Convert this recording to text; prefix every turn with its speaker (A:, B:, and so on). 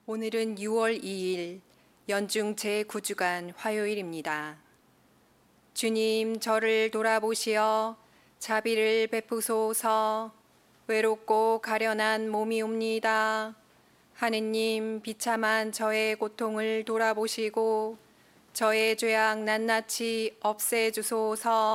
A: 오늘은 6월 2일 연중 제9주간 화요일입니다. 주님, 저를 돌아보시어 자비를 베푸소서. 외롭고 가련한 몸이옵니다. 하느님, 비참한 저의 고통을 돌아보시고 저의 죄악 낱낱이 없애주소서.